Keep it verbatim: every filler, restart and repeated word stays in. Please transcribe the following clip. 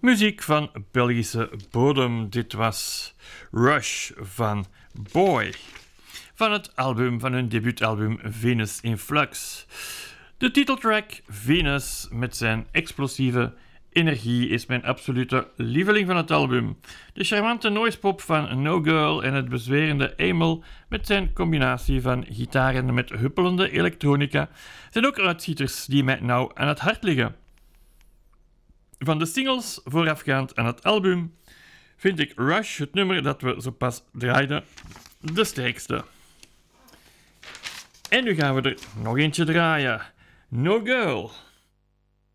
Muziek van Belgische bodem. Dit was Rush van Boy. Van het album, van hun debuutalbum Venus in Flux. De titeltrack Venus met zijn explosieve energie is mijn absolute lieveling van het album. De charmante noispop van No Girl en het bezwerende Emil met zijn combinatie van gitaren met huppelende elektronica zijn ook uitschieters die mij nauw aan het hart liggen. Van de singles voorafgaand aan het album vind ik Rush, het nummer dat we zo pas draaiden, de sterkste. En nu gaan we er nog eentje draaien. No Girl.